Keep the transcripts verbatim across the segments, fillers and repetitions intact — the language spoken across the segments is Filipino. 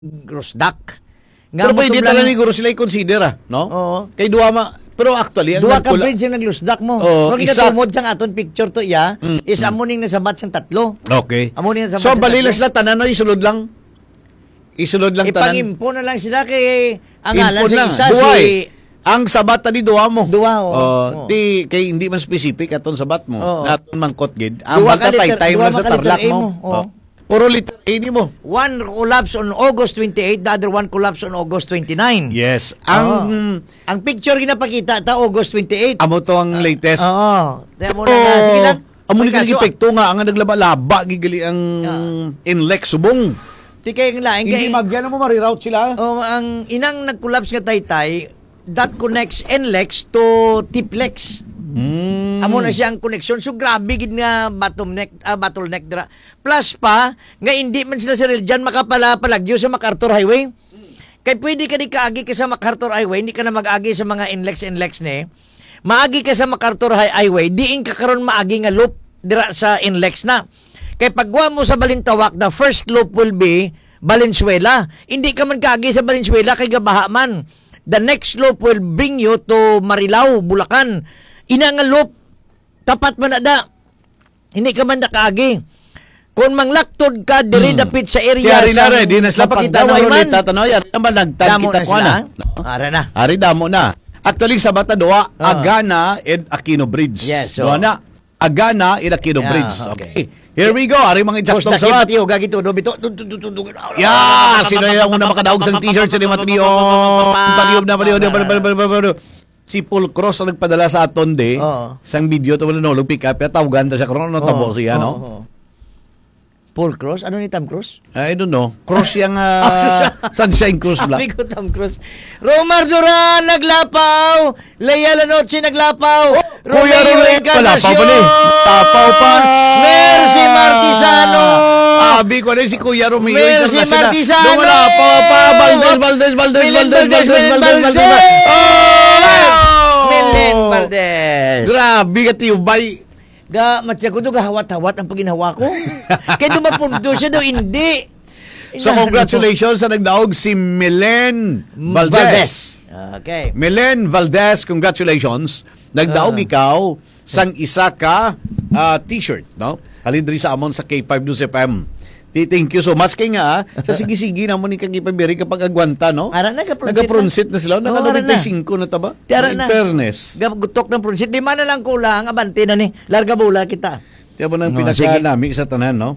Grosdak. Pero pwede talaga ni Guru sila i-consider, ah, no? Oo. Kay duwa ma, pero actually, ang Duwa ka nagkula- bridge yung naglusdak mo. Oo, Kung isa- tumod siyang aton picture to iya, Mm, is amuning nasabat siyang tatlo. Okay. Amuning nasabat So, siyang balilas tatlo. lang, tanan no, isulod lang. Isulod lang tanan. Ipangimpo na lang sila kay ang Impon ngalan sa lang. isa Duwa, si... eh. Ang sabat tadi duwa mo. Duwa, oo. Oh, Oo. ti kay hindi man specific aton sabat mo. Oo. Naton mangkot gid. Ang Duwa balta ka liter- tay time duwa lang sa ka liter tarlak A mo. mo. Oo. Oh. Puro liter A ni mo. One collapse on August twenty-eight, the other one collapse on August twenty-nine. Yes. Ang Ang ang picture ginapakita ta August twenty-eight. amo to ang latest. Oo. Kaya mo na Oh, nga. Sige lang. amo ni Kaso, epekto nga ang naglaba-laba gigali ang inlek subong. Di kay ang laing kay... Hindi magyan mo mariroute sila. Oh, ang inang nag-collapse nga taytay, that connects N L E X to Tiplex. Mm. Amo na siya ang connection. So grabe gid nga bottleneck, ah, bottleneck dira. Plus pa nga hindi man sila sir diyan makapalapalagyo sa MacArthur Highway. Kay pwede ka di kaagi ka sa MacArthur Highway, hindi ka na mag-agi sa mga N L E X N L E X ni. Maagi ka sa MacArthur Highway, diin ka karon maagi nga loop dira sa N L E X na. Kay pagwa mo sa Balintawak, the first loop will be Valenzuela. Hindi ka man kaagi sa Valenzuela kay gabaha man. The next loop will bring you to Marilao, Bulacan. Ina nga loop, tapat man na da. Hindi ka man nakaagi. Kung manglaktod ka, diri Hmm. dapit sa area Kaya rin na sa rin, di na sila pakita ng Mapagdaway man. rolita. Tanaw yan, naman nagtag Damo kita na ko sila. na. Ara na. Ari damo na. Actually, sa Batadoa, Ah. Agana and Aquino Bridge. Yes, so- Doon na. Agana and Aquino Yeah, Bridge. okay. Okay. Here we go. Ari mga Tapos eksaktong nakita sabat. tiyo, gagito, do, bito, tu- tu- tu- tu- tu- Yeah! Sino yung una makadaog sa t-shirt sa lima triyo? Paliyob na, paliyob na, si Paul Cross ang nagpadala sa aton de. Oo. Sang video to wala nulog pick up. Tawagan ta siya karon no tabo siya, no? Oo. Paul Cross? Ano ni Tom Cruise? I don't know. Cross yung uh, Sunshine Cruise Sabi Black. ko Tom Cruise. Romar Duran, naglapaw! Leia Lanoche, naglapaw! Kuya Rolay, wala pa pa ni. Tapaw pa. Mercy Martisano! Abi ko na si Kuya Romeo Mercy International. Martisano! Wala pa pa. Valdez, Valdez, Valdez, Milen Valdez, Valdez, Valdez, Valdez. Valdez! Oh! Milen Valdez! Grabe ka tiyubay. Ga, matya ko doon, gahawat-hawat ang paginawa ko. Kaya dumapundo siya daw, hindi. So congratulations sa nagdaog si Milen Valdez. Okay. Milen Valdez, congratulations. Nagdaog Ah. ikaw sang isa ka ah, t-shirt, no? Halin diri sa amon sa K five News F M. Di- Thank you so much kay nga ah, sa sige-sige na mo ni kagipabiri kapag agwanta, no? Ara na, ka-pronsit Nagapronsit na sila. Oo, ara Naka-noventa na. y cinco na taba? Tara In na. fairness. Gutok ng pronsit. Di man na lang kulang, abante na ni. Larga bola kita. Tiyan mo nang No, pinaka sige. nami sa tanan, no?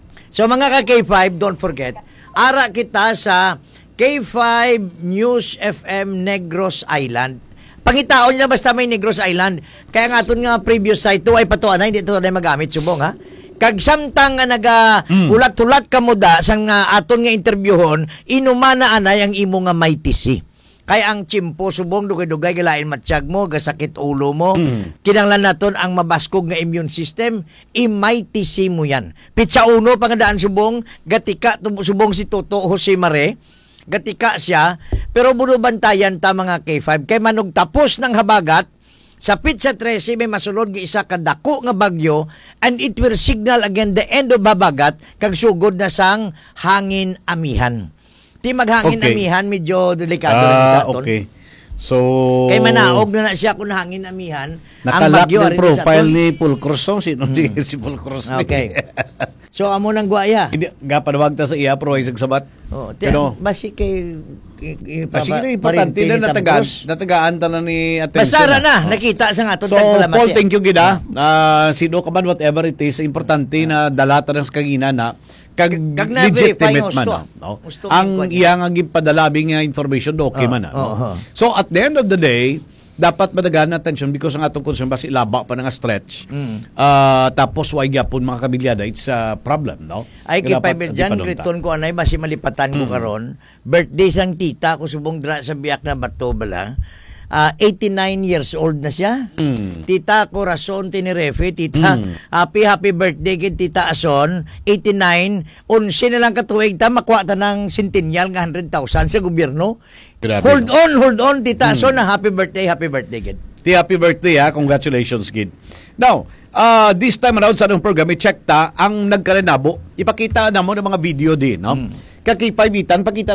So mga ka-K five, don't forget, ara kita sa K five News F M Negros Island. Pangitaon niya basta may Negros Island. Kaya nga aton nga previous site to ay patuan na, hindi ito na magamit subong ha. Kag samtang nga naga Mm. ulat-ulat ka mo da sa nga aton nga interviewon, inumana anay ang imo nga may T C. Kaya ang chimpo subong dugay-dugay galain matsyag mo, gasakit ulo mo. Mm. Kinanglan naton ang mabaskog nga immune system, i-may T C mo yan. Pitsa uno pangadaan subong, gatika tubo subong si Toto Jose Mare, gatika siya, pero bunubantayan ta mga K five. Kay manog tapos ng habagat, sa Pizza thirteen may masulod gi isa ka dako nga bagyo and it will signal again the end of babagat kag sugod na sang hangin amihan. Ti maghangin Okay. amihan medyo delikado rin sa Ah, aton. okay. So, Kay manaog na na siya kung hangin amihan. nakalak bagyo ng rin sa profile aton. ni Paul Cruz. Oh, sino di si Paul Cruz? ni? Okay. So amo nang guaya. Hindi, gapanawag ta sa iya, pero ay sagsabat. Oh, Pero, basi kay ah, sige na, importante na natagaan, natagaan ta na ni attention. Basta ra na, Oh. nakita sa nga aton So, tagpalamat Paul, yan. thank you gida. Uh, sino ka man, whatever it is, importante na dalata ng kagina na kag, Kag na-verify legitimate yung man. gusto. ah, No? Gusto Ang yung kwan. iyang ang padalabing nga information, okay Oh, man. ah, oh, no? oh. So, at the end of the day, dapat madagaan na attention because ang atong concern basi laba pa nga stretch. Mm. Ah, tapos way gyapon mga kabilyada, it's a problem, no? Ay kay Dapat Paibel di dyan, panunta. griton ko anay, basi malipatan ko karon. Birthday sang tita ko subong dra sa biyak na bato bala. Ah, eighty-nine years old na siya. Mm. Tita Corazon Tinirefe, tita, Mm. happy happy birthday kay Tita Ason, eighty-nine, unsi na lang katuig ta makuha ta ng centennial nga one hundred thousand sa gobyerno. Grabe, Hold no? on, hold on, Tita Ason, na happy birthday, happy birthday kid. Ti happy birthday ha. Congratulations, kid. Now, uh, this time around sa anong program, i-check ta ang nagkalanabo. Ipakita na mo ng mga video din, no? Mm. Kakipabitan, pakita